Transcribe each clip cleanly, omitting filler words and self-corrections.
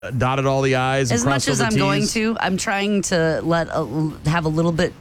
dotted all the I's and As crossed much as all the I'm going T's? to, I'm trying to have a little bit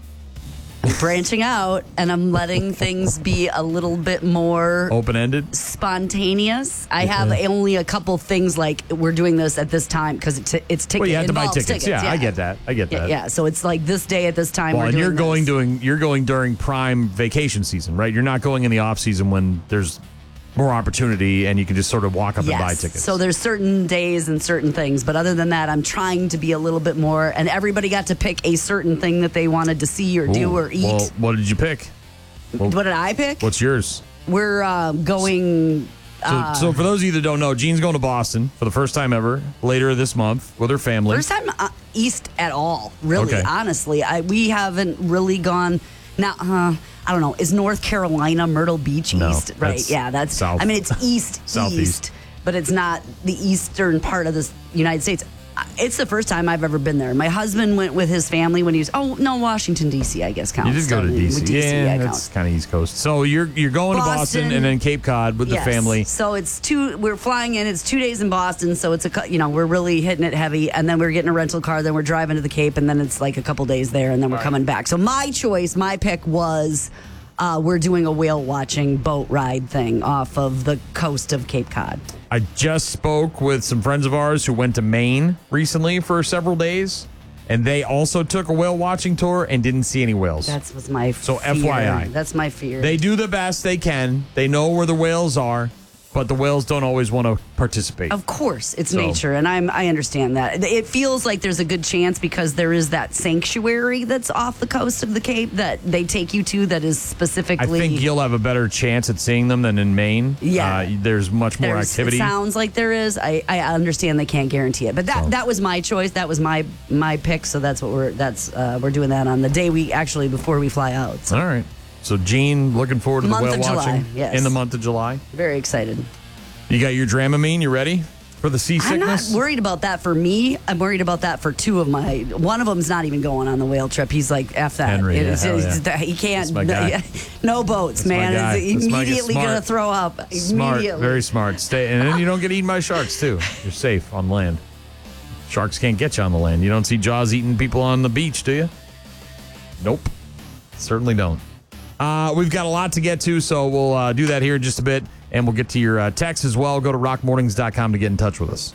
branching out, and I'm letting things be a little bit more Open-ended? spontaneous. I have only a couple things like we're doing this at this time because it's ticket. Well, you have to buy involves tickets. Yeah, I get that. Yeah, so it's like this day at this time. Well, we're and doing you're going during prime vacation season, right? You're not going in the off season when there's more opportunity and you can just sort of walk up and buy tickets. So there's certain days and certain things, but other than that, I'm trying to be a little bit more. And everybody got to pick a certain thing that they wanted to see or do or eat. Well, what did you pick? What did I pick? What's yours? We're going. So for those of you that don't know, Jean's going to Boston for the first time ever later this month with her family. First time east at all, really, Okay. honestly. We haven't really gone. Now, I don't know. Is North Carolina Myrtle Beach No, east? Right. that's Yeah, that's. south. I mean, it's east, Southeast. but it's not the eastern part of the United States. It's the first time I've ever been there. My husband went with his family when he was. Oh no, Washington D.C. I guess counts. You did go to With D.C. Yeah, that's counts. kind of East Coast. So you're going to Boston and then Cape Cod with the family. So we're flying in. It's 2 days in Boston, so it's we're really hitting it heavy, and then we're getting a rental car. Then we're driving to the Cape, and then it's like a couple days there, and then we're coming back. So my pick was we're doing a whale watching boat ride thing off of the coast of Cape Cod. I just spoke with some friends of ours who went to Maine recently for several days, and they also took a whale watching tour and didn't see any whales. That was my So fear. FYI. That's my fear. They do the best they can. They know where the whales are, but the whales don't always want to participate. Of course, it's So- nature, and I understand that. It feels like there's a good chance because there is that sanctuary that's off the coast of the Cape that they take you to that is I specifically. think you'll have a better chance at seeing them than in Maine. Yeah. There's much more There's- activity. It sounds like there is. I understand they can't guarantee it, but that was my choice. That was my pick. So that's what we're doing that on the day before we fly out. So All right. So, Jean, looking forward to the Month whale of July, watching yes. in the month of July. very excited. You got your Dramamine? You ready for the I'm seasickness? not worried about that for me. I'm worried about that for two of my. One of them's not even going on the whale trip. He's like, F that. Henry, It's- hell it's- yeah. He can't. That's my guy. No boats, That's my man. guy. It's That's my guy. immediately Smart. going to throw up. Smart, Immediately. very smart. Stay, and then you don't get eaten by sharks too. You're safe on land. Sharks can't get you on the land. You don't see Jaws eating people on the beach, do you? Nope, certainly don't. We've got a lot to get to, so we'll do that here in just a bit, and we'll get to your text as well. Go to rockmornings.com to get in touch with us.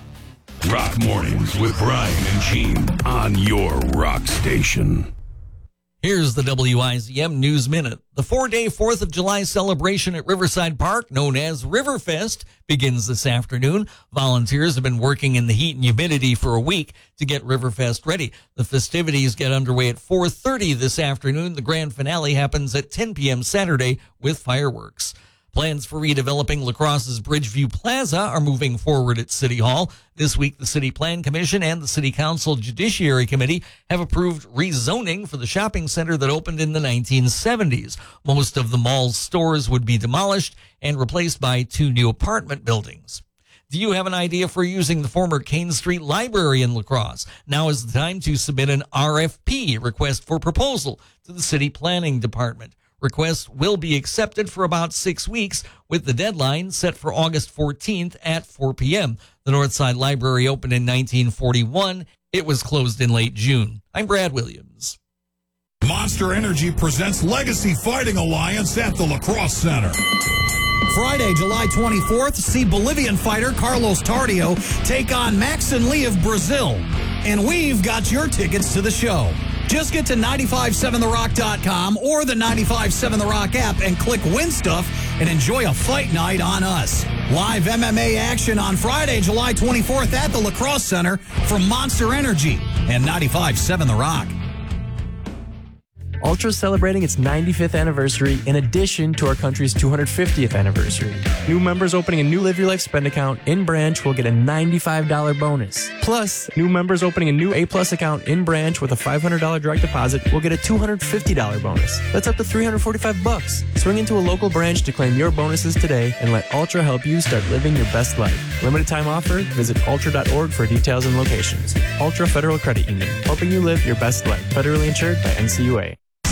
Rock Mornings with Brian and Gene on your rock station. Here's the WIZM News Minute. The 4-day 4th of July celebration at Riverside Park, known as Riverfest, begins this afternoon. Volunteers have been working in the heat and humidity for a week to get Riverfest ready. The festivities get underway at 4:30 this afternoon. The grand finale happens at 10 p.m. Saturday with fireworks. Plans for redeveloping La Crosse's Bridgeview Plaza are moving forward at City Hall. This week, the City Plan Commission and the City Council Judiciary Committee have approved rezoning for the shopping center that opened in the 1970s. Most of the mall's stores would be demolished and replaced by 2 new apartment buildings. Do you have an idea for using the former Kane Street Library in La Crosse? Now is the time to submit an RFP, request for proposal, to the City Planning Department. Requests will be accepted for about 6 weeks, with the deadline set for August 14th at 4 p.m. The Northside Library opened in 1941. It was closed in late June. I'm Brad Williams. Monster Energy presents Legacy Fighting Alliance at the La Crosse Center. Friday, July 24th, see Bolivian fighter Carlos Tardio take on Max and Lee of Brazil. And we've got your tickets to the show. Just get to 957therock.com or the 957 The Rock app and click Win Stuff and enjoy a fight night on us. Live MMA action on Friday, July 24th at the La Crosse Center from Monster Energy and 957 The Rock. Ultra is celebrating its 95th anniversary in addition to our country's 250th anniversary. New members opening a new Live Your Life spend account in branch will get a $95 bonus. Plus, new members opening a new A-Plus account in branch with a $500 direct deposit will get a $250 bonus. That's up to $345. Swing into a local branch to claim your bonuses today and let Ultra help you start living your best life. Limited time offer. Visit ultra.org for details and locations. Ultra Federal Credit Union, helping you live your best life. Federally insured by NCUA.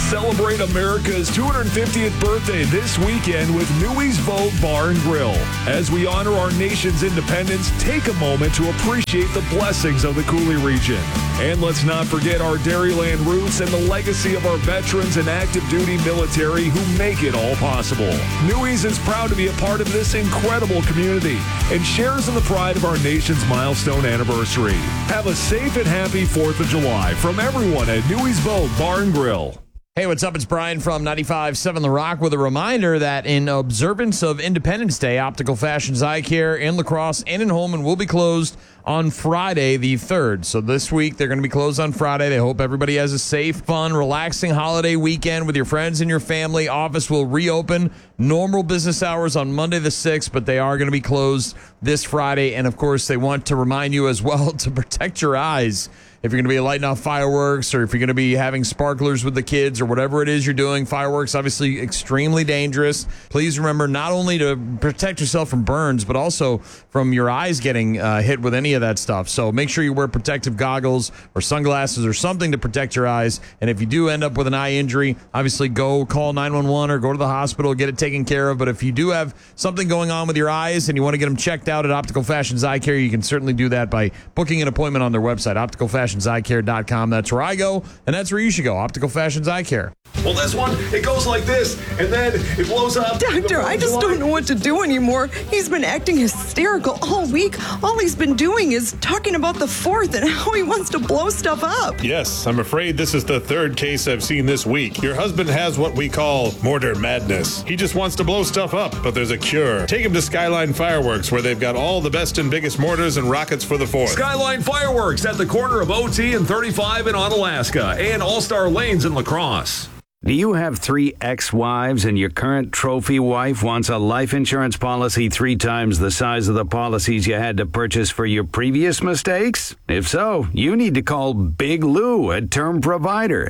Celebrate America's 250th birthday this weekend with Newey's Vogue Bar and Grill. As we honor our nation's independence, take a moment to appreciate the blessings of the Coulee region. And let's not forget our Dairyland roots and the legacy of our veterans and active duty military who make it all possible. Newey's is proud to be a part of this incredible community and shares in the pride of our nation's milestone anniversary. Have a safe and happy 4th of July from everyone at Newey's Vogue Bar and Grill. Hey, what's up? It's Brian from 95.7 The Rock with a reminder that in observance of Independence Day, Optical Fashions Eye Care in La Crosse and in Holman will be closed on Friday the 3rd. So this week, they're going to be closed on Friday. They hope everybody has a safe, fun, relaxing holiday weekend with your friends and your family. Office will reopen normal business hours on Monday the 6th, but they are going to be closed this Friday. And, of course, they want to remind you as well to protect your eyes. If you're going to be lighting off fireworks or if you're going to be having sparklers with the kids or whatever it is you're doing, fireworks obviously extremely dangerous. Please remember not only to protect yourself from burns, but also from your eyes getting hit with any of that stuff. So make sure you wear protective goggles or sunglasses or something to protect your eyes. And if you do end up with an eye injury, obviously go call 911 or go to the hospital, get it taken care of. But if you do have something going on with your eyes and you want to get them checked out at Optical Fashions Eye Care, you can certainly do that by booking an appointment on their website, opticalfashionseyecare.com. That's where I go, and that's where you should go, Optical Fashions Eye Care. Well, this one, it goes like this, and then it blows up. Doctor, I just don't know what to do anymore. He's been acting hysterical all week. All he's been doing is talking about the 4th and how he wants to blow stuff up. Yes, I'm afraid this is the 3rd case I've seen this week. Your husband has what we call mortar madness. He just wants to blow stuff up, but there's a cure. Take him to Skyline Fireworks, where they've got all the best and biggest mortars and rockets for the 4th. Skyline Fireworks at the corner of OT and 35 in Onalaska and All-Star Lanes in La Crosse. Do you have 3 ex-wives and your current trophy wife wants a life insurance policy 3 times the size of the policies you had to purchase for your previous mistakes? If so, you need to call Big Lou at Term Provider,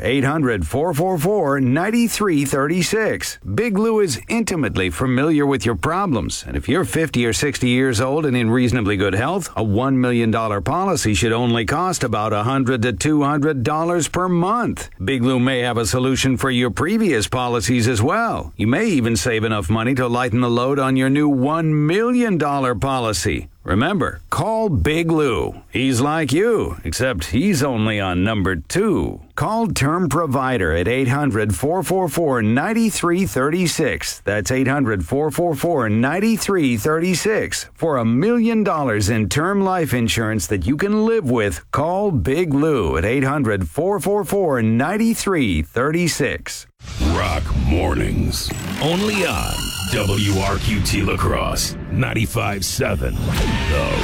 800-444-9336. Big Lou is intimately familiar with your problems, and if you're 50 or 60 years old and in reasonably good health, a $1 million policy should only cost about $100 to $200 per month. Big Lou may have a solution for your previous policies as well. You may even save enough money to lighten the load on your new $1 million policy. Remember, call Big Lou. He's like you, except he's only on number 2. Call Term Provider at 800-444-9336. That's 800-444-9336. For $1 million in term life insurance that you can live with, call Big Lou at 800-444-9336. Rock Mornings. Only on WRQT La Crosse 95.7 The